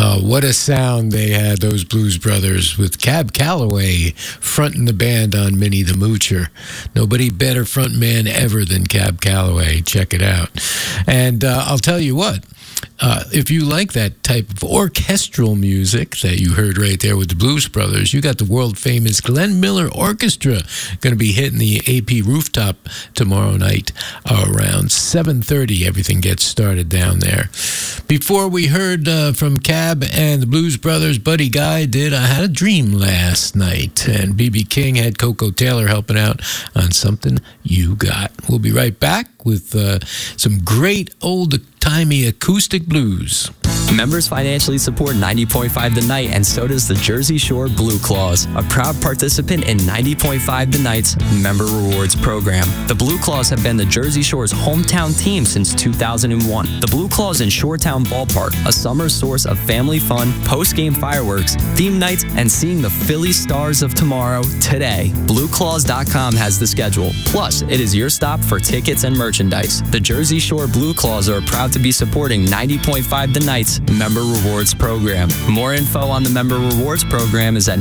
What a sound they had, those Blues Brothers, with Cab Calloway fronting the band on Minnie the Moocher. Nobody better front man ever than Cab Calloway. Check it out. And I'll tell you what, if you like that type of orchestral music that you heard right there with the Blues Brothers, you got the world-famous Glenn Miller Orchestra going to be hitting the AP rooftop tomorrow night around 7:30. Everything gets started down there. Before we heard from Cab and the Blues Brothers, Buddy Guy did I Had a Dream Last Night, and B.B. King had Coco Taylor helping out on Something You Got. We'll be right back with some great old-timey acoustic blues. Members financially support 90.5 The Night, and so does the Jersey Shore Blue Claws, a proud participant in 90.5 The Night's Member Rewards program. The Blue Claws have been the Jersey Shore's hometown team since 2001. The Blue Claws in Shoretown Ballpark, a summer source of family fun, post-game fireworks, theme nights, and seeing the Philly Stars of tomorrow today. BlueClaws.com has the schedule. Plus, it is your stop for tickets and merchandise. The Jersey Shore Blue Claws are proud to be supporting 90.5 The Night's Member Rewards program. More info on the Member Rewards program is at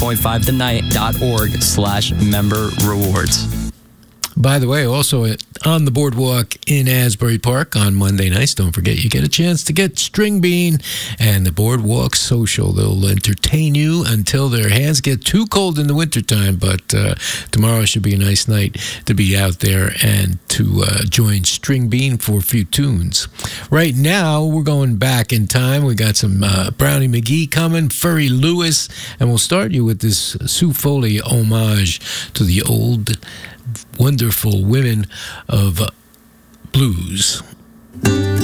90.5thennight.org/member rewards. By the way, also on the boardwalk in Asbury Park on Monday nights, don't forget you get a chance to get String Bean and the Boardwalk Social. They'll entertain you until their hands get too cold in the wintertime, but tomorrow should be a nice night to be out there and to join String Bean for a few tunes. Right now, we're going back in time. We got some Brownie McGhee coming, Furry Lewis, and we'll start you with this Sue Foley homage to the old wonderful women of blues.